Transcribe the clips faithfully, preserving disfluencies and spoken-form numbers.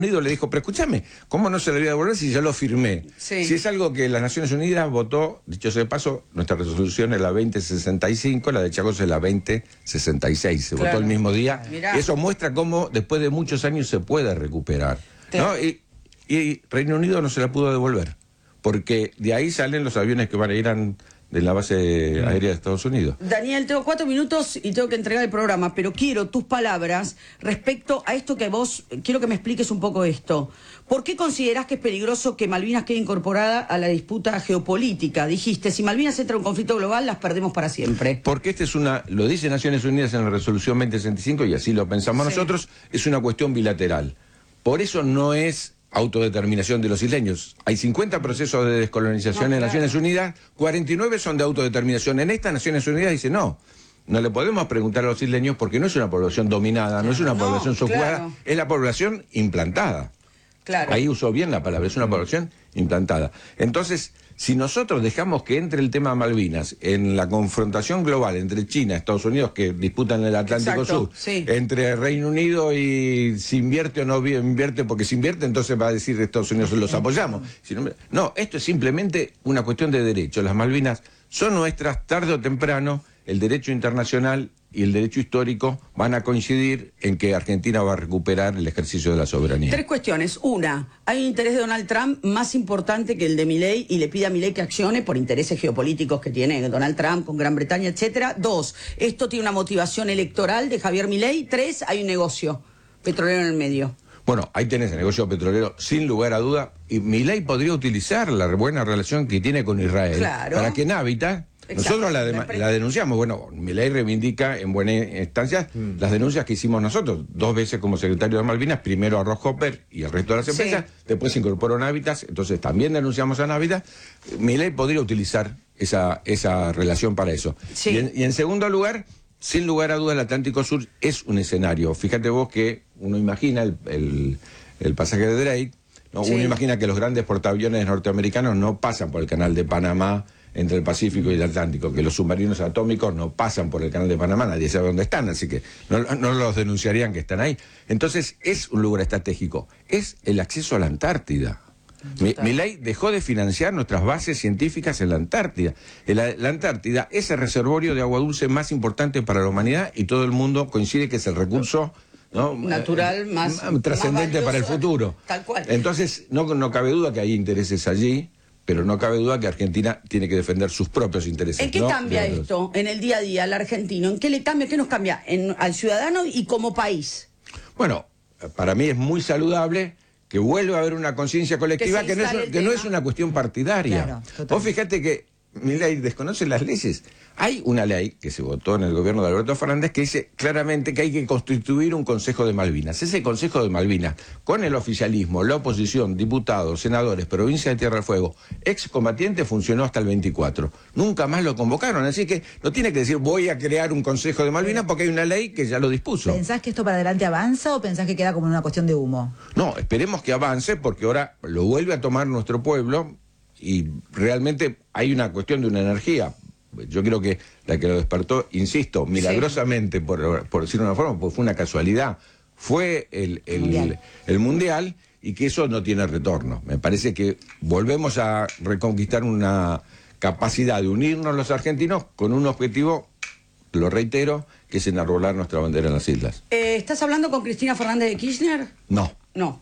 Unidos le dijo, pero escúchame, ¿cómo no se le voy a devolver si ya lo firmé? Sí. Si es algo que las Naciones Unidas votó, dicho sea de paso, nuestra resolución es la veinte sesenta y cinco, la de Chagos es la veinte sesenta y seis, se Claro. votó el mismo día. Mirá. Eso muestra cómo después de muchos años se puede recuperar. Claro. ¿No? Y, y Reino Unido no se la pudo devolver, porque de ahí salen los aviones que van a ir a, de la base aérea de Estados Unidos. Daniel, tengo cuatro minutos y tengo que entregar el programa, pero quiero tus palabras respecto a esto que vos, quiero que me expliques un poco esto. ¿Por qué considerás que es peligroso que Malvinas quede incorporada a la disputa geopolítica? Dijiste, si Malvinas entra en un conflicto global, las perdemos para siempre. Porque esta es una, lo dice Naciones Unidas en la resolución veinte sesenta y cinco y así lo pensamos Sí. nosotros, es una cuestión bilateral. Por eso no es autodeterminación de los isleños. Hay cincuenta procesos de descolonización No, en claro. Naciones Unidas, cuarenta y nueve son de autodeterminación. En esta Naciones Unidas dice no. No le podemos preguntar a los isleños porque no es una población dominada, no es una No, población sojugada, claro. es la población implantada. Claro. Ahí usó bien la palabra, es una población implantada. Entonces, si nosotros dejamos que entre el tema Malvinas en la confrontación global entre China y Estados Unidos, que disputan el Atlántico Exacto, Sur, sí. entre Reino Unido y si invierte o no invierte, porque si invierte entonces va a decir Estados Unidos los apoyamos. Si no, no, esto es simplemente una cuestión de derecho. Las Malvinas son nuestras, tarde o temprano, el derecho internacional y el derecho histórico van a coincidir en que Argentina va a recuperar el ejercicio de la soberanía. Tres cuestiones. Una, hay un interés de Donald Trump más importante que el de Milei y le pide a Milei que accione por intereses geopolíticos que tiene Donald Trump con Gran Bretaña, etcétera. Dos, esto tiene una motivación electoral de Javier Milei. Tres, hay un negocio petrolero en el medio. Bueno, ahí tenés el negocio petrolero, sin lugar a duda, y Milei podría utilizar la buena relación que tiene con Israel Claro. para que en hábitat. Exacto. Nosotros la, de- La pre- la denunciamos, bueno, Milei reivindica en buena instancia Mm. las denuncias que hicimos nosotros, dos veces como secretario de Malvinas, primero a Ross Hopper y al resto de las Sí. empresas, después se incorporó Navitas, entonces también denunciamos a Navitas. Milei podría utilizar esa, esa relación para eso. Sí. Y, en, y en segundo lugar, sin lugar a dudas, el Atlántico Sur es un escenario. Fíjate vos que uno imagina el, el, el pasaje de Drake, ¿no? Sí. Uno imagina que los grandes portaaviones norteamericanos no pasan por el canal de Panamá entre el Pacífico y el Atlántico, que los submarinos atómicos no pasan por el canal de Panamá, nadie sabe dónde están, así que no, no los denunciarían que están ahí. Entonces, es un lugar estratégico, es el acceso a la Antártida. Mi, Milei dejó de financiar nuestras bases científicas en la Antártida. En la, la Antártida es el reservorio de agua dulce más importante para la humanidad y todo el mundo coincide que es el recurso, ¿no? Natural, más- eh, trascendente más para el valioso, futuro. tal cual. Entonces, no, no cabe duda que hay intereses allí, pero no cabe duda que Argentina tiene que defender sus propios intereses. ¿En qué ¿no? cambia De los- esto en el día a día al argentino? ¿En qué le cambia? ¿Qué nos cambia? En, al ciudadano y como país. Bueno, para mí es muy saludable que vuelva a haber una conciencia colectiva Que que, se no, es, instale el que no tema. es una cuestión partidaria. Claro, totalmente. Vos fíjate que Milei desconoce las leyes. Hay una ley que se votó en el gobierno de Alberto Fernández que dice claramente que hay que constituir un Consejo de Malvinas. Ese Consejo de Malvinas, con el oficialismo, la oposición, diputados, senadores, provincia de Tierra del Fuego, excombatientes, funcionó hasta el veinticuatro. Nunca más lo convocaron, así que no tiene que decir voy a crear un Consejo de Malvinas porque hay una ley que ya lo dispuso. ¿Pensás que esto para adelante avanza o pensás que queda como una cuestión de humo? No, esperemos que avance porque ahora lo vuelve a tomar nuestro pueblo y realmente hay una cuestión de una energía. Yo creo que la que lo despertó, insisto, milagrosamente, por, por decirlo de una forma, pues fue una casualidad, fue el, el, Mundial. el mundial y que eso no tiene retorno. Me parece que volvemos a reconquistar una capacidad de unirnos los argentinos con un objetivo, lo reitero, que es enarbolar nuestra bandera en las islas. Eh, ¿Estás hablando con Cristina Fernández de Kirchner? No. No.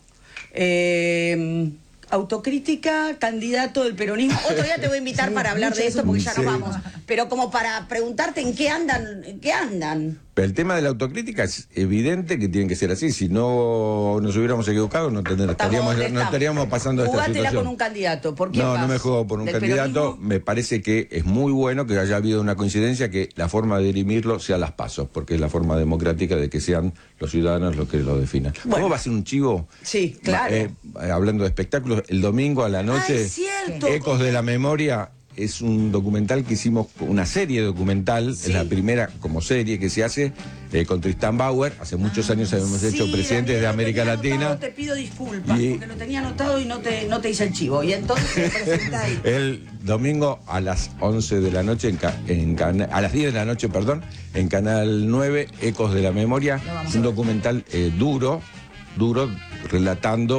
Eh, autocrítica, candidato del peronismo. Otro día te voy a invitar Sí, para hablar mucho de esto porque ya Sí. nos vamos. Pero como para preguntarte en qué andan, en qué andan. Pero el tema de la autocrítica es evidente que tiene que ser así. Si no nos hubiéramos equivocado, no, tendr- estaríamos, Estamos- no estaríamos pasando esta Jugátela situación. con un candidato. ¿Por quién No, vas? no me juego por un ¿Del candidato. peronismo? Me parece que es muy bueno que haya habido una coincidencia que la forma de dirimirlo sea las pasos, porque es la forma democrática de que sean los ciudadanos los que lo definan. Bueno. ¿Cómo va a ser un chivo? Sí, claro. Eh, hablando de espectáculos, el domingo a la noche, Ah, es cierto. Ecos de la Memoria. Es un documental que hicimos, una serie documental, Sí. es la primera como serie que se hace eh, con Tristán Bauer. Hace muchos años habíamos hecho Sí, presidentes Daniel, de lo América tenía Latina. anotado, te pido disculpas, Y- porque lo tenía anotado y no te, no te hice el chivo. Y entonces se presenta ahí. El domingo a las once de la noche, en, ca- en cana- a las diez de la noche, perdón, en Canal nueve, Ecos de la Memoria. Lo vamos Es a un ver. documental eh, duro, duro relatando